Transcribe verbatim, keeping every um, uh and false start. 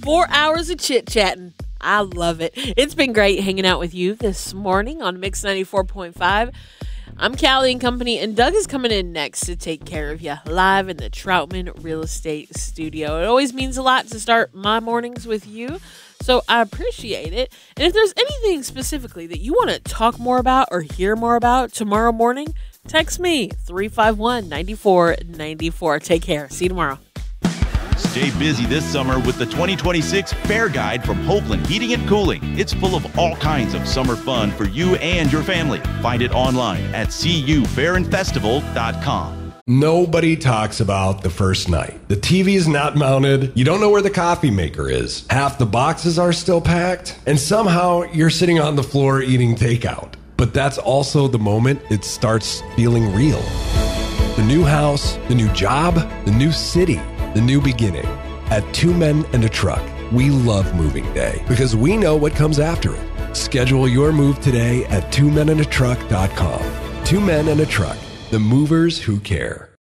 Four hours of chit-chatting. I love it. It's been great hanging out with you this morning on Mix ninety-four point five. I'm Callie and Company, and Doug is coming in next to take care of you live in the Troutman Real Estate Studio. It always means a lot to start my mornings with you, so I appreciate it. And if there's anything specifically that you want to talk more about or hear more about tomorrow morning, text me, three five one, nine four nine four. Take care. See you tomorrow. Stay busy this summer with the twenty twenty-six Fair Guide from Hoagland Heating and Cooling. It's full of all kinds of summer fun for you and your family. Find it online at c u fair and festival dot com. Nobody talks about the first night. The T V is not mounted. You don't know where the coffee maker is. Half the boxes are still packed. And somehow you're sitting on the floor eating takeout. But that's also the moment it starts feeling real. The new house, the new job, the new city. The new beginning. At Two Men and a Truck, we love moving day because we know what comes after it. Schedule your move today at two men and a truck dot com. Two Men and a Truck, the movers who care.